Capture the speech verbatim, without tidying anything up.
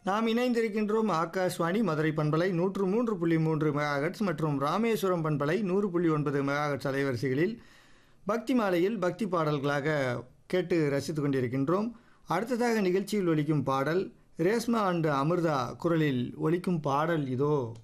நாம் இணைந்திருக்கின்றோம் ஆகாஷ்வாணி மதுரை பண்பலை நூற்று மூன்று புள்ளி மூன்று மெகாஹெட்ஸ் மற்றும் ராமேஸ்வரம் பண்பலை நூறு புள்ளி ஒன்பது மெகாஹெட்ஸ் அலைவரிசைகளில் பக்தி மாலையில் பக்தி பாடல்களாக கேட்டு ரசித்து கொண்டிருக்கின்றோம். அடுத்ததாக நிகழ்ச்சியில் ஒலிக்கும் பாடல் ரேஸ்மா அண்ட் அமிர்தா குரலில் ஒலிக்கும் பாடல் இதோ.